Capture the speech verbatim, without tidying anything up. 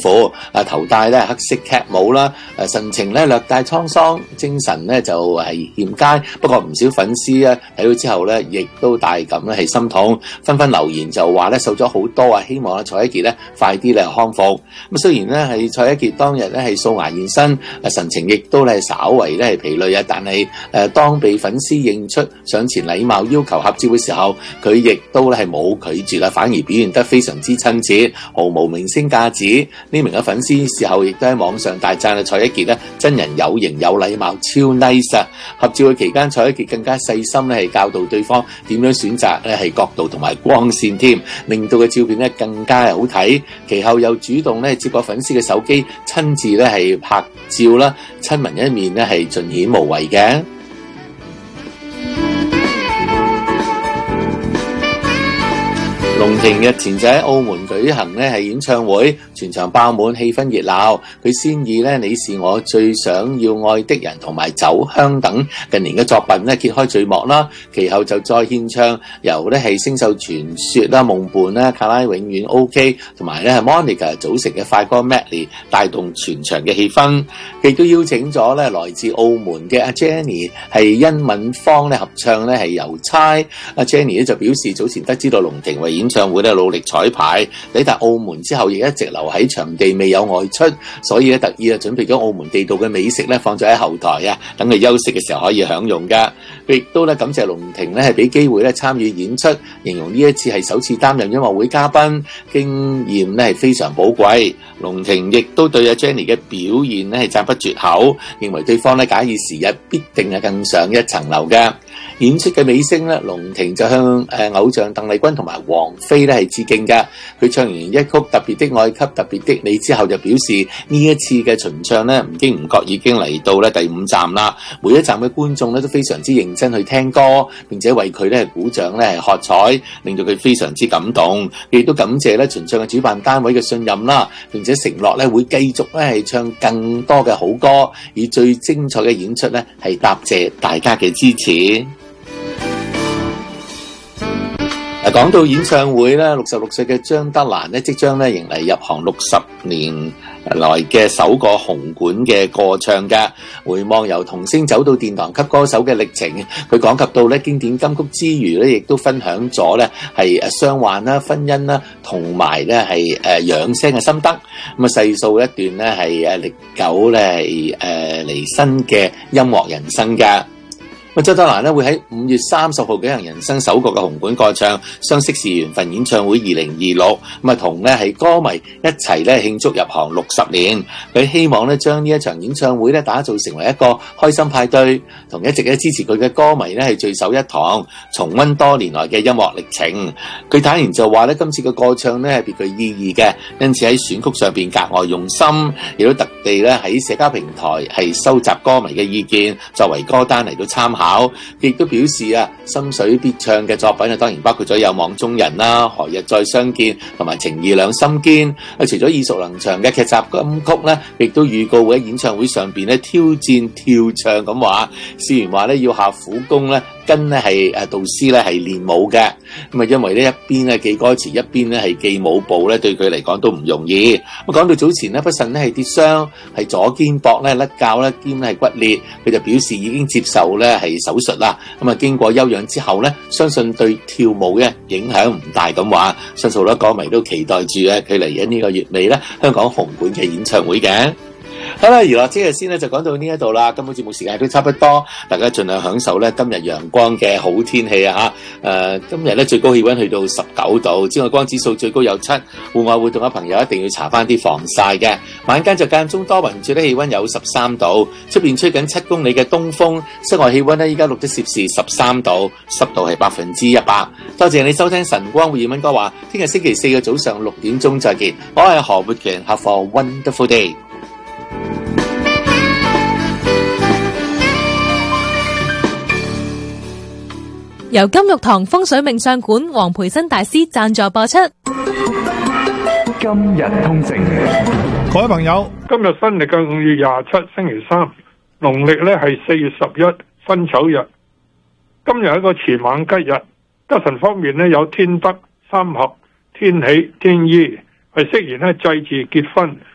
富，啊頭戴咧黑色劇帽啦，誒神情咧略帶滄桑，精神咧就係欠佳。不過唔少粉絲咧睇到之後咧，亦都大感咧係心痛，紛紛留言就話咧瘦咗好多啊，希望啊蔡一傑咧快啲咧康復。咁雖然咧係蔡一傑當日咧係素顏現身，神情亦都咧稍為咧係疲累啊，但係誒當被粉絲認出上前禮貌要求合照嘅時候，佢亦都咧係冇拒絕啦，反而表現得非常之親切，毫無明星架子。呢名嘅粉絲事後亦都喺網上大讚啊蔡一傑咧真人有型有禮貌，超 nice 啊！合照嘅期間，蔡一傑更加細心咧係教導對方點樣選擇咧係角度同埋光線添，令到嘅照片咧更加係好睇。其後又主動咧接過粉絲嘅手機，親自咧係拍照啦，親民一面咧係盡顯無遺嘅。龍庭日前就喺澳門舉行咧係演唱會，全場爆滿，氣氛熱鬧。佢先以咧你是我最想要愛的人同埋酒香等近年嘅作品咧揭開序幕啦。其後就再獻唱由咧係星秀傳說啦、夢伴啦、卡拉永遠 OK 同埋咧係 Monica 組成嘅快歌 Medley 帶動全場嘅氣氛。亦都邀請咗咧來自澳門嘅阿 Jenny 係殷敏芳咧合唱咧係郵差。阿 Jenny 咧就表示早前得知到龍庭為演唱會咧努力彩排，抵達澳門之後亦一直留喺場地未有外出，所以咧特意啊準備咗澳門地道嘅美食咧放咗喺後台啊，等佢休息嘅時候可以享用噶。佢亦都咧感謝龍庭咧係俾機會咧參與演出，形容呢一次係首次擔任音樂會嘉賓，經驗咧係非常寶貴。龍庭亦都對阿 Jenny 嘅表現咧係讚不絕口，認為對方咧假以時日必定係更上一層樓嘅。演出嘅尾聲咧，龍庭就向誒偶像鄧麗君同埋王菲咧係致敬㗎。佢唱完一曲特別的愛給特別的你之後，就表示呢一次嘅巡唱咧唔經唔覺已經嚟到咧第五站啦。每一站嘅觀眾咧都非常之認真去聽歌，並且為佢咧鼓掌咧係喝彩，令到佢非常之感動。亦都感謝咧巡唱嘅主辦單位嘅信任啦，並且承諾咧會繼續咧係唱更多嘅好歌，以最精彩嘅演出咧係答謝大家嘅支持。講到演唱會咧，六十六歲嘅張德蘭咧，即將咧迎嚟入行六十年來嘅首個紅館嘅歌唱嘅。回望由童星走到殿堂級歌手嘅歷程，佢講及到咧經典金曲之餘咧，亦都分享咗咧係誒傷患啦、婚姻啦，同埋咧係誒養聲嘅心得。咁啊，細數一段咧係誒歷久咧係誒離身嘅音樂人生嘅。張德蘭咧會喺五月三十號舉行人生首個嘅紅館歌唱相識是緣分演唱會二零二六，咁啊同咧係歌迷一齊咧慶祝入行六十年。佢希望咧將呢一場演唱會咧打造成為一個開心派對，同一直咧支持佢嘅歌迷咧係聚首一堂，重溫多年來嘅音樂歷程。佢坦言就話咧今次嘅歌唱咧係別具意義嘅，因此喺選曲上邊格外用心，亦都特地咧喺社交平台係收集歌迷嘅意見，作為歌單嚟到參考。亦都表示啊，心水必唱嘅作品啊，當然包括咗有網中人啦、何日再相見同埋情義兩心堅。啊，除咗耳熟能詳嘅劇集金曲咧，亦都預告會喺演唱會上邊咧挑戰跳唱咁話。試完話咧要下苦功咧，跟咧係誒導師咧係練舞嘅。咁啊，因為呢一邊咧記歌詞，一邊咧係記舞步咧，對佢嚟講都唔容易。咁講到早前咧不慎咧係跌傷，係左肩膊咧甩骹咧兼係骨裂，佢就表示已經接受咧係手術啦。咁啊，經過休養之後咧，相信對跳舞嘅影響唔大咁話。相信好多歌迷都期待住咧佢嚟緊呢個月尾咧香港紅館嘅演唱會嘅。好啦，娛樂即日先咧就講到呢一度啦。今日節目時間都差不多，大家盡量享受咧今日陽光嘅好天氣啊！吓，誒，今日咧最高氣溫去到十九度，紫外光指數最高有七。戶外活動嘅朋友一定要搽翻啲防曬嘅。晚間就間中多雲，最低氣溫有十三度，出邊吹緊七公里嘅東風，室外氣溫咧依家錄得攝氏十三度，濕度係百分之一百。多謝你收聽晨光會文哥話，聽日星期四嘅早上六點鐘再見。我係何活權，Have a wonderful day。 由金玉堂風水命相館黃培新大師贊助播出。 今日通勝， 各位朋友，今日新曆嘅五月廿七星期三，農曆咧係四月十一辛丑日。今日係一個前晚吉日，吉神方面咧有天德、三合、天喜、天醫，係適宜咧祭祀結婚